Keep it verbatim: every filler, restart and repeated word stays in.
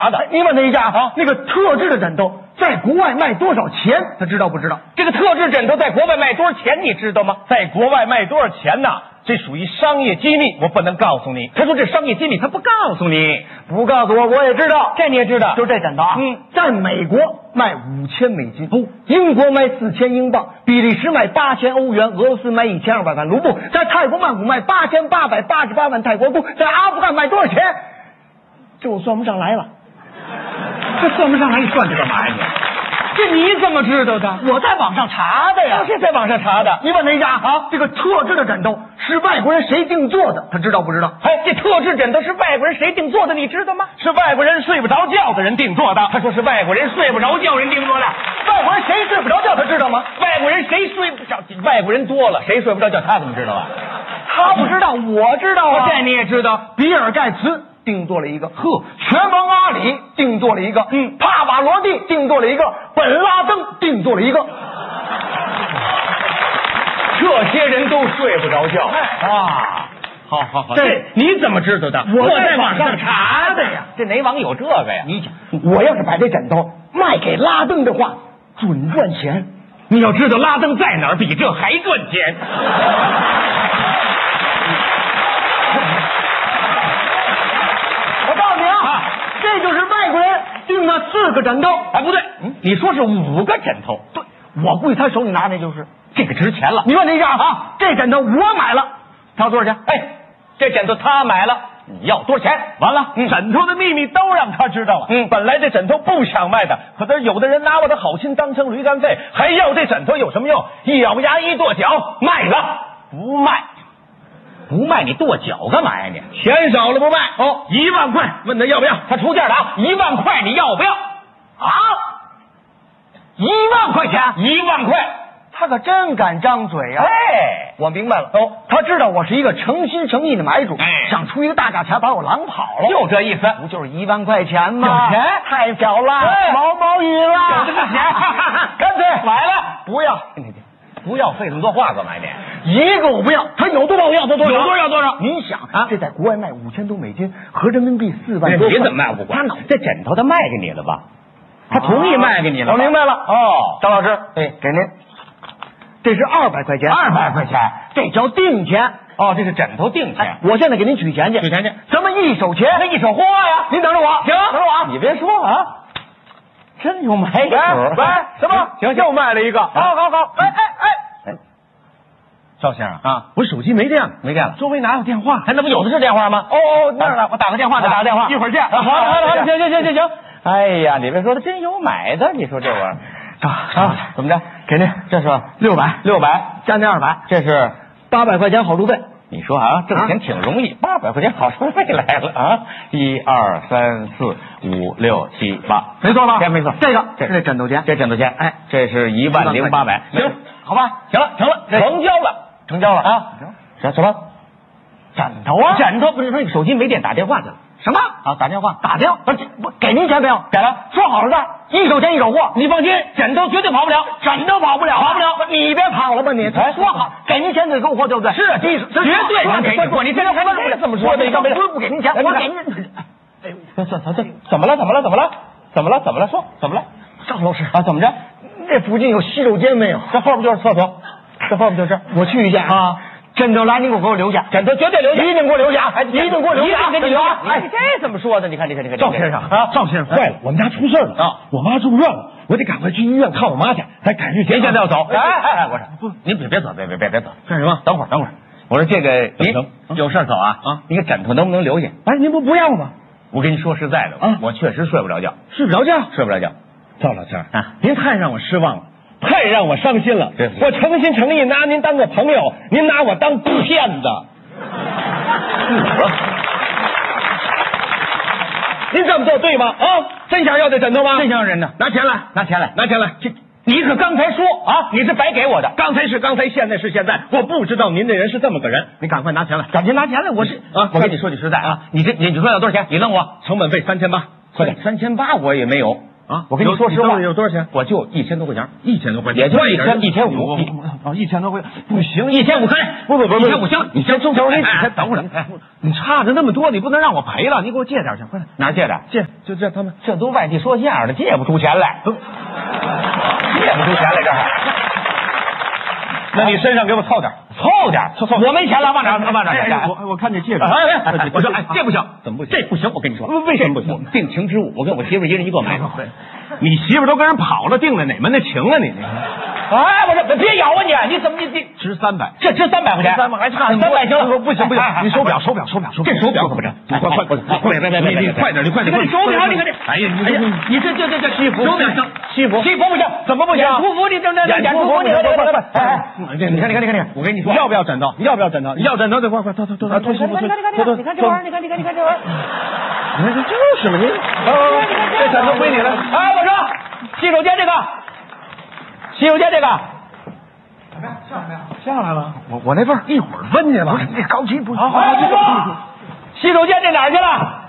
的？ 你问他一下啊，那个特制的枕头在国外卖多少钱？他知道不知道？ 这个特制枕头在国外卖多少钱？你知道吗？在国外卖多少钱呢？这属于商业机密，我不能告诉你。他说这商业机密，他不告诉你， 不告诉我我也知道。 这你也知道？ 就这枕头啊， 嗯， 在美国卖五千美金，哦，英国卖四千英镑，比利时卖八千欧元，俄罗斯卖一千二百万卢布，在泰国曼谷卖八千八百八十八万泰国布，在阿富汗卖多少钱？这我算不上来了。 这算不上来，你算这干嘛呀你？这你怎么知道的？ 我在网上查的呀。 我是在网上查的。 你问他一下啊，这个特制的枕头是外国人谁定做的？他知道不知道？ 哎，这特制枕头是外国人谁定做的？你知道吗？是外国人睡不着觉的人定做的。他说是外国人睡不着觉人定做的。 外国人谁睡不着觉？他知道吗？ 外国人谁睡不着？外国人多了，谁睡不着觉？他怎么知道啊？ 他不知道，我知道啊。 这你也知道？ 比尔盖茨定做了一个，呵，全蒙阿里定做了一个， 嗯， 帕瓦罗蒂定做了一个，本拉登定做了一个。 这些人都睡不着觉啊！好好好，这你怎么知道的？ 我在网上查的呀。这哪网有这个呀？ 你想，我要是把这枕头卖给拉登的话，准赚钱。 你要知道拉登在哪儿，比这还赚钱。 我告诉你啊，这就是外国人订的四个枕头。 哎，不对，嗯，你说是五个枕头？ 对，我估计他手里拿那就是这个值钱了。 你问他一下啊，这枕头我买了，他要多少钱？ 哎，这枕头他买了，你要多少钱？完了，嗯、枕头的秘密都让他知道了。嗯，本来这枕头不想卖的，可是有的人拿我的好心当成驴肝肺，还要这枕头有什么用？一咬牙一跺脚，卖了，不卖。不卖你跺脚干嘛呀你？钱少了不卖哦，一万块，问他要不要？他出价了啊，一万块你要不要？ 啊，一万块钱， 一万块， 他可真敢张嘴啊！ 哎， 我明白了哦， 他知道我是一个诚心诚意的买主， 哎， 想出一个大价钱把我狼跑了， 就这意思， 不就是一万块钱吗？ 有钱太小了， 哎、 毛毛雨了， 有这个钱， 干脆买了， 不要。 不要费这么多话干嘛呢？ 一个我不要，他有多少我要多少， 有多少多少。 您想啊，这在国外卖五千多美金，合人民币四万多。 你怎么卖我不管？这枕头他卖给你了吧？他同意卖给你了。 我明白了。 哦， 张老师，哎，给您，这是二百块钱， 二百块钱， 这叫定钱。 哦，这是枕头定钱。 我现在给您取钱去， 取钱去。 咱们一手钱， 那一手货呀。 您等着我， 行， 等着我啊。 你别说啊，真有买主。 喂，什么？ 行， 又卖了一个。好好好，哎哎哎。 赵先生啊，我手机没电了，没电了，周围哪有电话？哎，那不有的是电话吗？ 哦哦，那儿呢， 我打个电话，再打个电话， 一会儿见。 好，好，好，行行行行行。哎呀，你别说，他真有买的，你说这玩意儿啊啊， 怎么着？ 给您， 这是六百， 六百加您二百， 这是八百块钱好处费。 你说啊，挣钱挺容易，八百块钱好处费来了啊！一二三四五六七八， 没错吧？ 这没错， 这个这是枕头钱， 这枕头钱，哎，这是一万零八百，行， 好吧， 行了，成了，成交了。成交了啊！什什么？ 枕头啊！ 枕头不是说你手机没电打电话去了？ 什么啊？打电话？ 打电话？不是我给您钱没有？ 给了。 说好了的，一手钱一手货。 你放心，枕头绝对跑不了， 枕头跑不了， 跑不了。 你别跑了吧你！说好给您钱得给我货，对不对？ 是啊，绝对能给你货。你这还能这么说？ 你不是不给您钱，我给您。 哎呦，这这这怎么了？怎么了？怎么了？怎么了？怎么了？说怎么了？ 赵老师啊，怎么着？ 这附近有洗手间没有？ 这后边就是厕所，这后边就是。 我去一下啊。 枕头来，你给我给我留下， 枕头绝对留下， 一定给我留下，一定给我留下， 一定给你留下。 哎， 这怎么说的？你看，你看，你看， 赵先生啊，赵先生坏了，我们家出事了啊！ 我妈住院了，我得赶快去医院看我妈去，还赶去。 您现在要走？哎哎哎，我说不，您别别走，别别别别走， 干什么？ 等会儿，等会儿。我说这个您有事走啊啊！你个枕头能不能留下？ 哎，您不不要吗？ 我跟你说实在的啊，我确实睡不着觉， 睡不着觉， 睡不着觉。 赵老师啊， 您太让我失望了。太让我伤心了！我诚心诚意拿您当个朋友，您拿我当骗子。您这么做对吗？啊，真想要这枕头吗？ 真想要人呢， 拿钱来， 拿钱来， 拿钱来！ 这你可刚才说啊，你是白给我的。 刚才是刚才，现在是现在。我不知道您这人是这么个人，你赶快拿钱来， 赶紧拿钱来！我是啊， 我跟你说句实在啊，你这你你说要多少钱？你弄我成本费三千八，快点， 三千八我也没有。 啊！ 我跟你说实话， 有多少钱？ 我就一千多块钱， 一千多块钱， 也就一千一千五。 哦，一千多块钱不行， 一千五可以。 不不不， 一千五行。你先等会儿，你先等会儿，你差着那么多，你不能让我赔了，你给我借点去，快点。 哪儿借的？ 借就这他们， 这都外地说相声的，借不出钱来，借不出钱来，这还。 那你身上给我凑点， 凑点，凑凑。我没钱了，往哪往哪去？ 我我看这戒指， 哎， 我说哎，这不行， 怎么不行？这不行，我跟你说， 为什么不行？定情之物，我跟我媳妇一人一个买。 你媳妇都跟人跑了，定了哪门的情啊你？ 哎，我说别咬我你，你怎么你你值三百？ 这值三百块钱？ 三百还差三百行了， 不行不行，你手表手表手表手表， 这手表可不成， 快快快快别别别，你快点你快点， 你手表你看这， 哎呀哎呀，你这这这这西服手表行， 西服西服不行， 怎么不行？ 演出服你这这演出服你快快快！哎， 你看你看你看你， 我跟你说， 要不要枕头？你要不要枕头？你要枕头得快快脱脱脱脱西服脱脱脱， 你看这玩意儿，你看你看你看这玩意儿， 你看这就是嘛你，这枕头归你了。 哎，我说洗手间这个，洗手间这个。 下来没有？下来了。我我那份一会儿分去了。这高级不？ 好，洗手间这哪儿去了？